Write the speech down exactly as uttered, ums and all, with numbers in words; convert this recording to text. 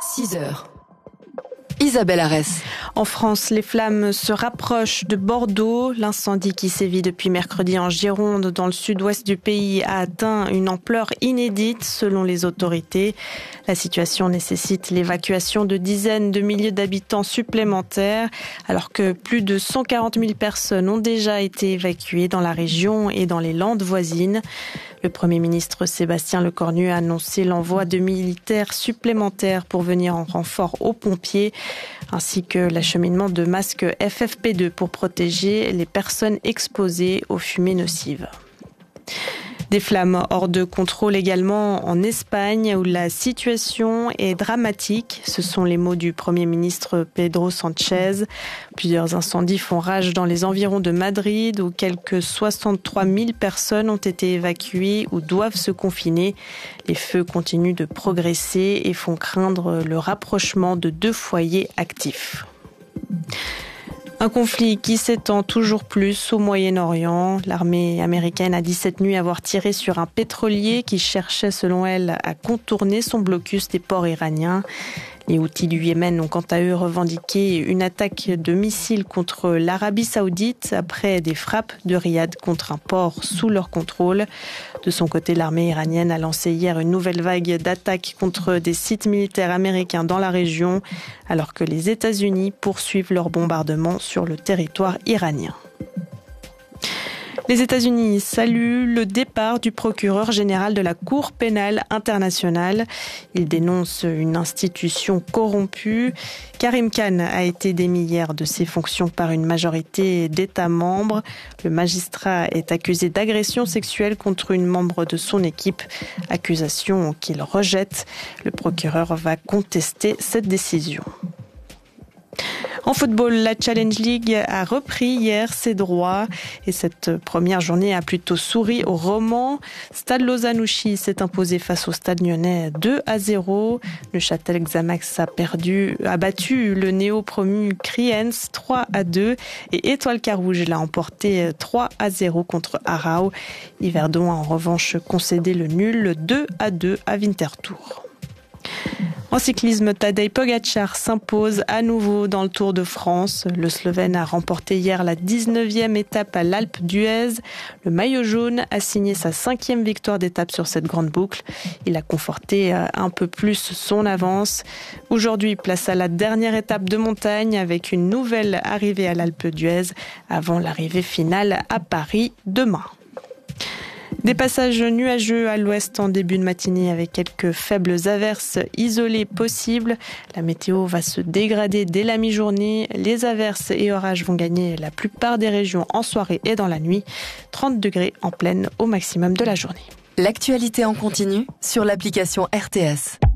six heures. Isabelle Arès. En France, les flammes se rapprochent de Bordeaux. L'incendie qui sévit depuis mercredi en Gironde, dans le sud-ouest du pays, a atteint une ampleur inédite selon les autorités. La situation nécessite l'évacuation de dizaines de milliers d'habitants supplémentaires, alors que plus de cent quarante mille personnes ont déjà été évacuées dans la région et dans les Landes voisines. Le Premier ministre Sébastien Lecornu a annoncé l'envoi de militaires supplémentaires pour venir en renfort aux pompiers, ainsi que l'acheminement de masques F F P deux pour protéger les personnes exposées aux fumées nocives. Des flammes hors de contrôle également en Espagne, où la situation est dramatique. Ce sont les mots du Premier ministre Pedro Sánchez. Plusieurs incendies font rage dans les environs de Madrid, où quelques soixante-trois mille personnes ont été évacuées ou doivent se confiner. Les feux continuent de progresser et font craindre le rapprochement de deux foyers actifs. Un conflit qui s'étend toujours plus au Moyen-Orient. L'armée américaine a dit cette nuit avoir tiré sur un pétrolier qui cherchait, selon elle, à contourner son blocus des ports iraniens. Les Houthis du Yémen ont quant à eux revendiqué une attaque de missiles contre l'Arabie Saoudite après des frappes de Riyad contre un port sous leur contrôle. De son côté, l'armée iranienne a lancé hier une nouvelle vague d'attaques contre des sites militaires américains dans la région, alors que les États-Unis poursuivent leurs bombardements sur le territoire iranien. Les États-Unis saluent le départ du procureur général de la Cour pénale internationale. Ils dénoncent une institution corrompue. Karim Khan a été démis hier de ses fonctions par une majorité d'États membres. Le magistrat est accusé d'agression sexuelle contre une membre de son équipe, accusation qu'il rejette. Le procureur va contester cette décision. En football, la Challenge League a repris hier ses droits et cette première journée a plutôt souri aux Romans. Stade Lausanne-Ouchy s'est imposé face au Stade Lyonnais deux à zéro. Le Châtel Xamax a perdu, a battu le néo-promu Kriens trois à deux et Étoile Carouge l'a emporté trois à zéro contre Arau. Yverdon a en revanche concédé le nul deux à deux à Winterthur. En cyclisme, Tadej Pogačar s'impose à nouveau dans le Tour de France. Le Slovène a remporté hier la dix-neuvième étape à l'Alpe d'Huez. Le maillot jaune a signé sa cinquième victoire d'étape sur cette grande boucle. Il a conforté un peu plus son avance. Aujourd'hui, place à la dernière étape de montagne avec une nouvelle arrivée à l'Alpe d'Huez avant l'arrivée finale à Paris demain. Des passages nuageux à l'ouest en début de matinée avec quelques faibles averses isolées possibles. La météo va se dégrader dès la mi-journée. Les averses et orages vont gagner la plupart des régions en soirée et dans la nuit. trente degrés en pleine au maximum de la journée. L'actualité en continu sur l'application R T S.